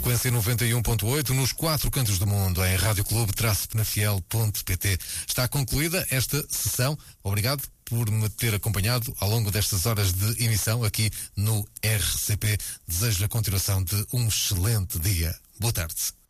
frequência 91.8 nos 4 cantos do mundo, em radioclube-penafiel.pt. Está concluída esta sessão. Obrigado por me ter acompanhado ao longo destas horas de emissão aqui no RCP. Desejo a continuação de um excelente dia. Boa tarde.